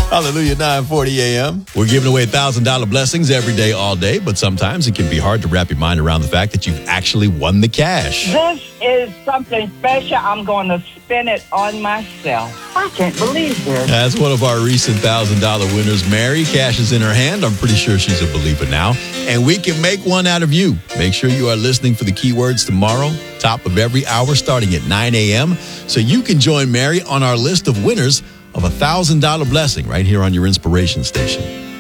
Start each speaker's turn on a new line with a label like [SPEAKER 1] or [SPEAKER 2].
[SPEAKER 1] Hallelujah, 9:40 a.m. We're giving away $1,000 blessings every day, all day, but sometimes it can be hard to wrap your mind around the fact that you've actually won the cash.
[SPEAKER 2] This is something special. I'm going to spend it on myself. I can't believe this.
[SPEAKER 1] That's one of our recent $1,000 winners, Mary. Cash is in her hand. I'm pretty sure she's a believer now. And we can make one out of you. Make sure you are listening for the keywords tomorrow, top of every hour, starting at 9 a.m., so you can join Mary on our list of winners of $1,000 blessing right here on your inspiration station.